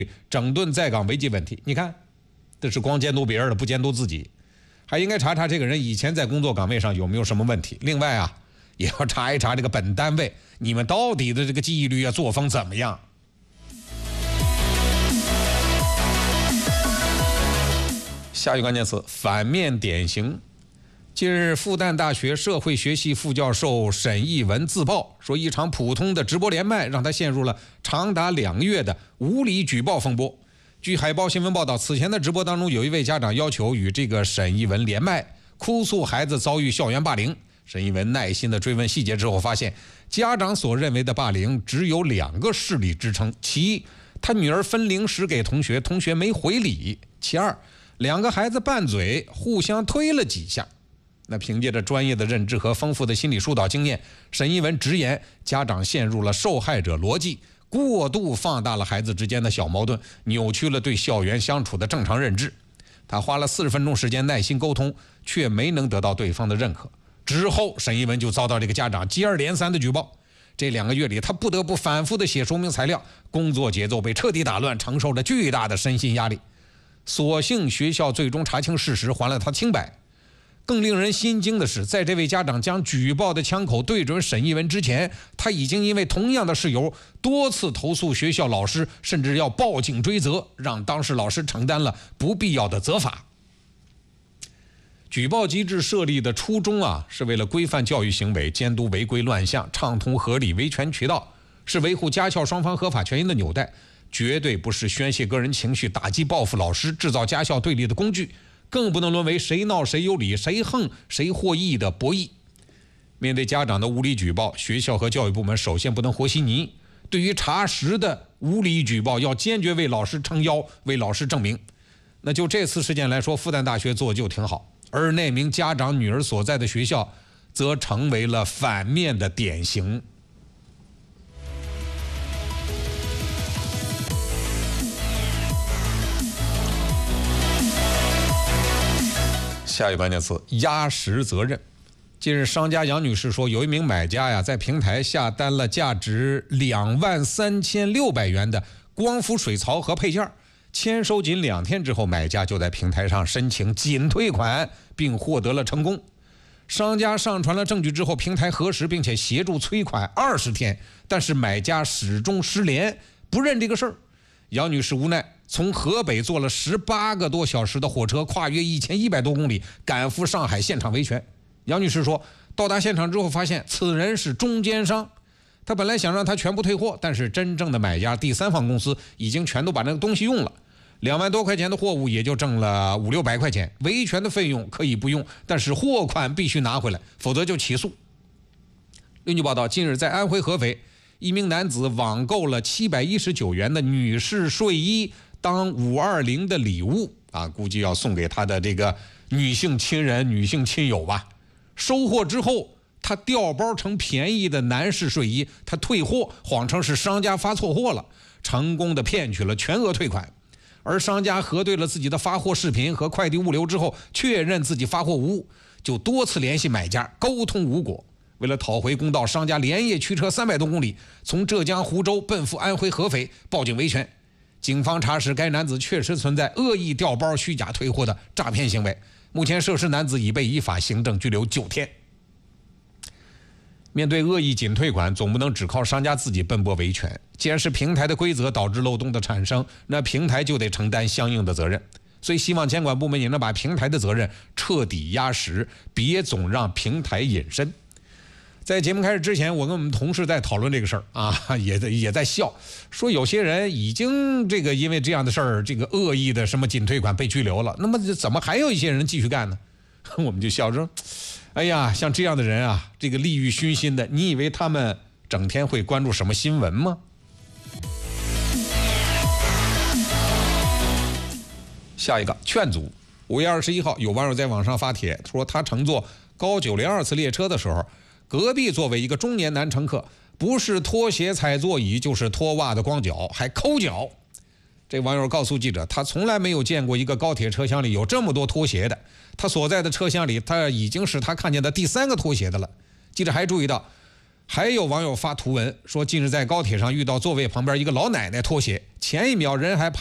整顿在岗违纪问题。你看，这是光监督别人的，不监督自己，还应该查查这个人以前在工作岗位上有没有什么问题。另外啊，也要查一查这个本单位你们到底的这个纪律啊作风怎么样。下一个关键词：反面典型。近日，复旦大学社会学系副教授沈义文自曝说，一场普通的直播连麦让他陷入了长达2个月的无理举报风波。据海报新闻报道，此前的直播当中，有一位家长要求与这个沈义文连麦，哭诉孩子遭遇校园霸凌。沈义文耐心地追问细节之后，发现家长所认为的霸凌只有2个事例支撑：其一，他女儿分零食给同学，同学没回礼；其二，2个孩子拌嘴，互相推了几下。那凭借着专业的认知和丰富的心理疏导经验，沈义文直言，家长陷入了受害者逻辑，过度放大了孩子之间的小矛盾，扭曲了对校园相处的正常认知。他花了40分钟时间耐心沟通，却没能得到对方的认可。之后，沈义文就遭到这个家长接二连三的举报。这2个月里，他不得不反复的写说明材料，工作节奏被彻底打乱，承受着巨大的身心压力。所幸学校最终查清事实，还了他清白。更令人心惊的是，在这位家长将举报的枪口对准沈义文之前，他已经因为同样的事由多次投诉学校老师，甚至要报警追责，让当事老师承担了不必要的责罚。举报机制设立的初衷啊，是为了规范教育行为，监督违规乱象，畅通合理维权渠道，是维护家校双方合法权益的纽带，绝对不是宣泄个人情绪、打击报复老师、制造家校对立的工具，更不能沦为谁闹谁有理、谁横谁获益的博弈。面对家长的无理举报，学校和教育部门首先不能和稀泥，对于查实的无理举报，要坚决为老师撑腰，为老师证明。那就这次事件来说，复旦大学做就挺好，而那名家长女儿所在的学校则成为了反面的典型。下一个关键词：压实责任。近日，商家杨女士说，有一名买家呀，在平台下单了价值23600元的光伏水槽和配件，签收仅2天之后，买家就在平台上申请仅退款，并获得了成功。商家上传了证据之后，平台核实并且协助催款20天，但是买家始终失联，不认这个事儿。杨女士无奈，从河北坐了18个多小时的火车，跨越1100多公里，赶赴上海现场维权。杨女士说，到达现场之后发现此人是中间商，她本来想让他全部退货，但是真正的买家第三方公司已经全都把那个东西用了，2万多块钱的货物也就挣了500-600块钱，维权的费用可以不用，但是货款必须拿回来，否则就起诉。另据报道，近日在安徽合肥，一名男子网购了719元的女士睡衣当520的礼物啊，估计要送给他的这个女性亲人、女性亲友吧。收货之后，他调包成便宜的男士睡衣，他退货，谎称是商家发错货了，成功的骗取了全额退款。而商家核对了自己的发货视频和快递物流之后，确认自己发货无误，就多次联系买家，沟通无果。为了讨回公道，商家连夜驱车300多公里，从浙江湖州奔赴安徽合肥，报警维权。警方查实，该男子确实存在恶意调包、虚假退货的诈骗行为。目前，涉事男子已被依法行政拘留9天。面对恶意仅退款，总不能只靠商家自己奔波维权。既然是平台的规则导致漏洞的产生，那平台就得承担相应的责任。所以，希望监管部门也能把平台的责任彻底压实，别总让平台隐身。在节目开始之前，我跟我们同事在讨论这个事儿啊，也在笑，说有些人已经因为这样的事儿，恶意的什么仅退款被拘留了，那么怎么还有一些人继续干呢？我们就笑说，哎呀，像这样的人啊，利欲熏心的，你以为他们整天会关注什么新闻吗？下一个劝阻。5月21号，有网友在网上发帖说，他乘坐高902次列车的时候，隔壁座位一个中年男乘客不是拖鞋踩座椅，就是脱袜的光脚，还抠脚。这网友告诉记者，他从来没有见过一个高铁车厢里有这么多拖鞋的，他所在的车厢里，他已经是他看见的第3个拖鞋的了。记者还注意到， 还有网友发图文说，近日在高铁上遇到座位旁边一个老奶奶脱鞋，前一秒人还